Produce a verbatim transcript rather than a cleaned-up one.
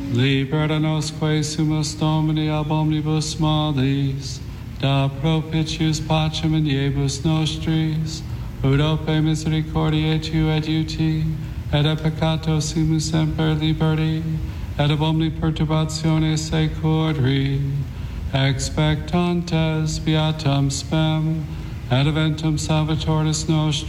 Libera nosque sumus Domini ab omnibus malis, da propitius pacem in iebus nostris, ut ope misericordiae tu et iuti, et a peccato simus semper liberi, et ab omni perturbatione securri, expectantes beatam spem, et eventum salvatoris nostrum,